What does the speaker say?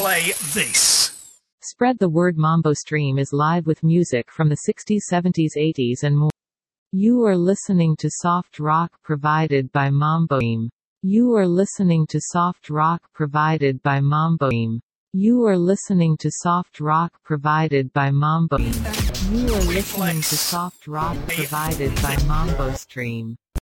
play this. Spread the word. Mambo Stream is live with music from the 60s, 70s, 80s and more. You are listening to soft rock provided by Mambo Stream. You are listening to soft rock provided by Mambo Stream. You are listening to soft rock provided by Mambo Stream. You are listening to soft rock provided by Mambo Stream.